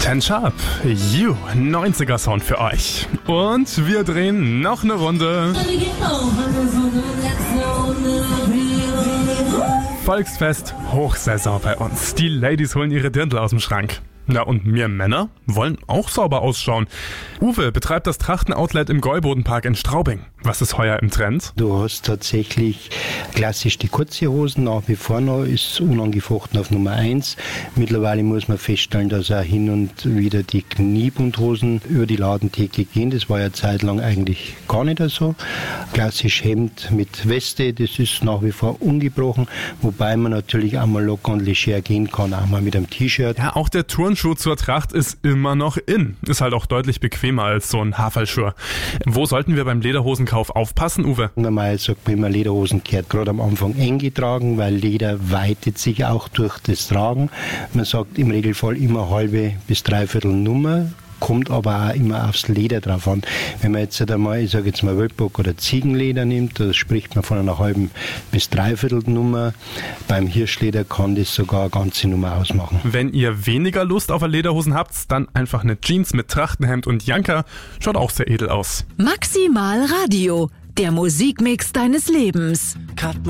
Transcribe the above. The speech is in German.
Ten Sharp, You, 90er Sound für euch. Und wir drehen noch eine Runde. Volksfest, Hochsaison bei uns. Die Ladies holen ihre Dirndl aus dem Schrank. Na und wir Männer wollen auch sauber ausschauen. Uwe betreibt das Trachten-Outlet im Gäubodenpark in Straubing. Was ist heuer im Trend? Du hast tatsächlich klassisch die kurze Hosen, nach wie vor noch, ist unangefochten auf Nummer 1. Mittlerweile muss man feststellen, dass auch hin und wieder die Kniebundhosen über die Ladentheke gehen. Das war ja zeitlang eigentlich gar nicht so. Klassisch Hemd mit Weste, das ist nach wie vor ungebrochen. Wobei man natürlich auch mal locker und leger gehen kann, auch mal mit einem T-Shirt. Ja, auch der Turnschuh zur Tracht ist immer noch in. Ist halt auch deutlich bequemer als so ein Haferlschuh. Wo sollten wir beim Lederhosenkauf aufpassen, Uwe? Normal sagt man immer, Lederhosen gehört gerade am Anfang eng getragen, weil Leder weitet sich auch durch das Tragen. Man sagt im Regelfall immer halbe bis dreiviertel Nummer. Kommt aber auch immer aufs Leder drauf an. Wenn man jetzt einmal, ich sage jetzt mal Wölkbock oder Ziegenleder nimmt, da spricht man von einer halben bis dreiviertel Nummer. Beim Hirschleder kann das sogar eine ganze Nummer ausmachen. Wenn ihr weniger Lust auf Lederhosen habt, dann einfach eine Jeans mit Trachtenhemd und Janker. Schaut auch sehr edel aus. Maximal Radio, der Musikmix deines Lebens.